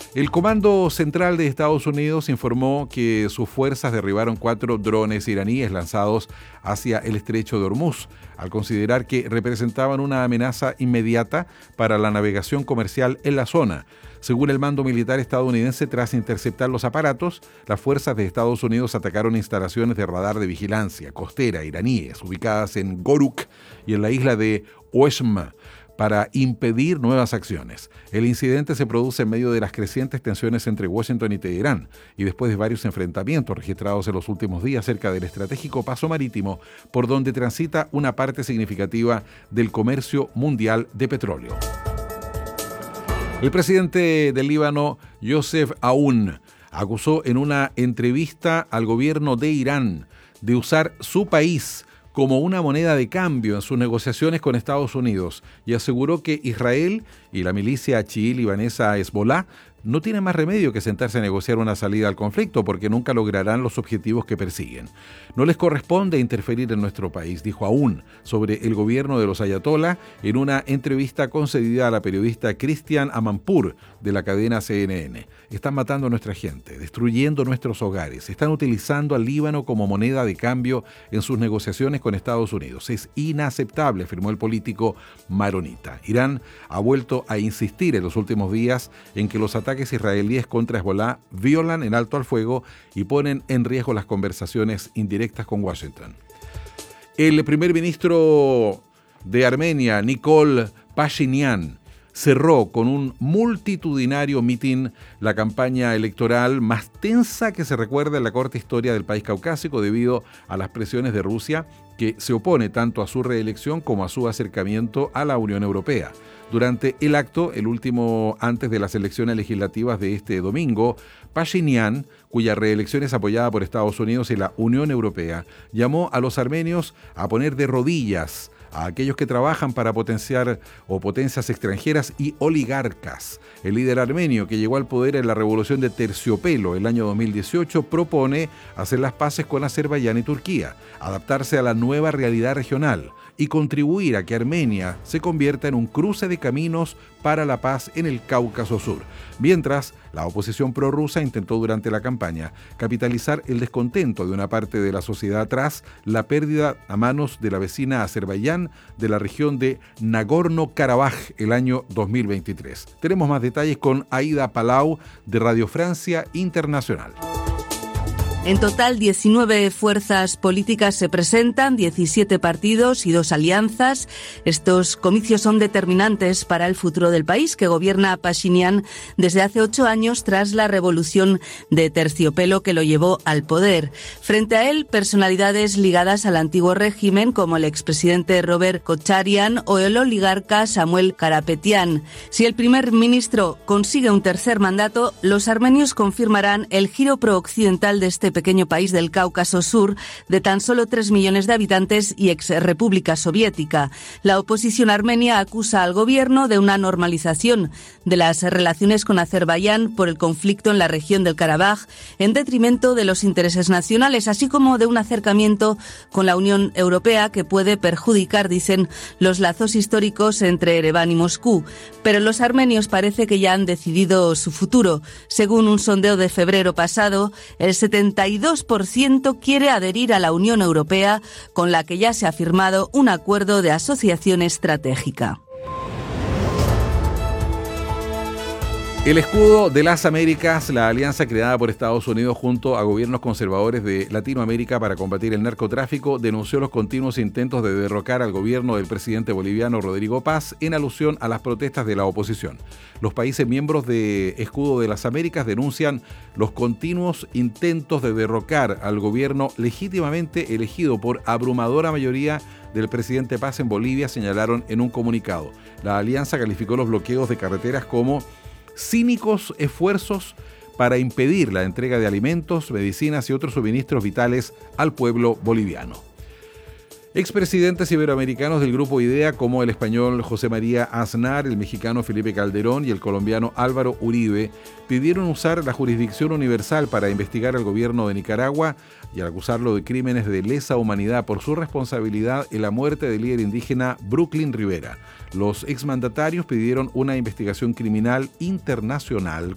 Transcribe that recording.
El Comando Central de Estados Unidos informó que sus fuerzas derribaron 4 drones iraníes lanzados hacia el estrecho de Hormuz, al considerar que representaban una amenaza inmediata para la navegación comercial en la zona. Según el mando militar estadounidense, tras interceptar los aparatos, las fuerzas de Estados Unidos atacaron instalaciones de radar de vigilancia costera iraníes ubicadas en Goruk y en la isla de Oeshm, para impedir nuevas acciones. El incidente se produce en medio de las crecientes tensiones entre Washington y Teherán y después de varios enfrentamientos registrados en los últimos días cerca del estratégico paso marítimo por donde transita una parte significativa del comercio mundial de petróleo. El presidente del Líbano, Youssef Aoun, acusó en una entrevista al gobierno de Irán de usar su país como una moneda de cambio en sus negociaciones con Estados Unidos y aseguró que Israel y la milicia chií libanesa Hezbollah no tienen más remedio que sentarse a negociar una salida al conflicto porque nunca lograrán los objetivos que persiguen. No les corresponde interferir en nuestro país, dijo Aoun sobre el gobierno de los ayatolá en una entrevista concedida a la periodista Christiane Amanpour de la cadena CNN. Están matando a nuestra gente, destruyendo nuestros hogares, están utilizando al Líbano como moneda de cambio en sus negociaciones con Estados Unidos. Es inaceptable, afirmó el político maronita. Irán ha vuelto a insistir en los últimos días en que los ataques israelíes contra Hezbollah violan el alto al fuego y ponen en riesgo las conversaciones indirectas con Washington. El primer ministro de Armenia, Nikol Pashinyan, cerró con un multitudinario mitin la campaña electoral más tensa que se recuerda en la corta historia del país caucásico debido a las presiones de Rusia, que se opone tanto a su reelección como a su acercamiento a la Unión Europea. Durante el acto, el último antes de las elecciones legislativas de este domingo, Pashinyan, cuya reelección es apoyada por Estados Unidos y la Unión Europea, llamó a los armenios a poner de rodillas a aquellos que trabajan para potenciar o potencias extranjeras y oligarcas. El líder armenio, que llegó al poder en la revolución de Terciopelo el año 2018, propone hacer las paces con Azerbaiyán y Turquía, adaptarse a la nueva realidad regional y contribuir a que Armenia se convierta en un cruce de caminos para la paz en el Cáucaso Sur. Mientras, la oposición prorrusa intentó durante la campaña capitalizar el descontento de una parte de la sociedad tras la pérdida a manos de la vecina Azerbaiyán de la región de Nagorno-Karabaj el año 2023. Tenemos más detalles con Aida Palau de Radio Francia Internacional. En total, 19 fuerzas políticas se presentan, 17 partidos y 2 alianzas. Estos comicios son determinantes para el futuro del país que gobierna Pashinyan desde hace 8 años tras la revolución de Terciopelo que lo llevó al poder. Frente a él, personalidades ligadas al antiguo régimen como el expresidente Robert Kocharian o el oligarca Samuel Karapetyan. Si el primer ministro consigue un tercer mandato, los armenios confirmarán el giro prooccidental de este pequeño país del Cáucaso Sur de tan solo 3 millones de habitantes y ex-república soviética. La oposición armenia acusa al gobierno de una normalización de las relaciones con Azerbaiyán por el conflicto en la región del Karabaj, en detrimento de los intereses nacionales, así como de un acercamiento con la Unión Europea que puede perjudicar, dicen, los lazos históricos entre Ereván y Moscú. Pero los armenios parece que ya han decidido su futuro. Según un sondeo de febrero pasado, el 72% quiere adherir a la Unión Europea, con la que ya se ha firmado un acuerdo de asociación estratégica. El escudo de las Américas, la alianza creada por Estados Unidos junto a gobiernos conservadores de Latinoamérica para combatir el narcotráfico, denunció los continuos intentos de derrocar al gobierno del presidente boliviano Rodrigo Paz en alusión a las protestas de la oposición. Los países miembros de Escudo de las Américas denuncian los continuos intentos de derrocar al gobierno legítimamente elegido por abrumadora mayoría del presidente Paz en Bolivia, señalaron en un comunicado. La alianza calificó los bloqueos de carreteras como cínicos esfuerzos para impedir la entrega de alimentos, medicinas y otros suministros vitales al pueblo boliviano. Expresidentes iberoamericanos del Grupo IDEA, como el español José María Aznar, el mexicano Felipe Calderón y el colombiano Álvaro Uribe, pidieron usar la jurisdicción universal para investigar al gobierno de Nicaragua y al acusarlo de crímenes de lesa humanidad por su responsabilidad en la muerte del líder indígena Brooklyn Rivera. Los exmandatarios pidieron una investigación criminal internacional